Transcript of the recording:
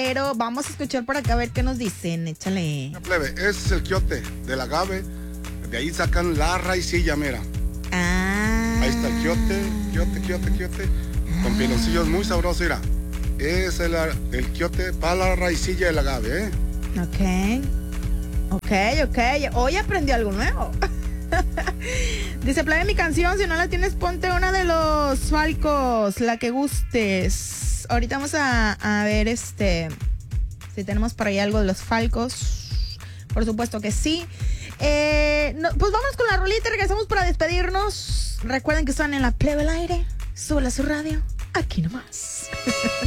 pero vamos a escuchar por acá a ver qué nos dicen. Échale. Plebe, ese es el quiote del agave. De ahí sacan la raicilla, mira. Ah. Ahí está el quiote. Con piloncillos muy sabrosos, mira. Es el quiote para la raicilla del agave, ¿eh? Ok. Hoy aprendí algo nuevo. Dice, plebe, mi canción, si no la tienes, ponte una de los Falcos, la que gustes. Ahorita vamos a ver si tenemos por ahí algo de los Falcos. Por supuesto que sí. Pues vamos con la rolita y regresamos para despedirnos. Recuerden que están en la Plebe al Aire. Súbela a su radio. Aquí nomás.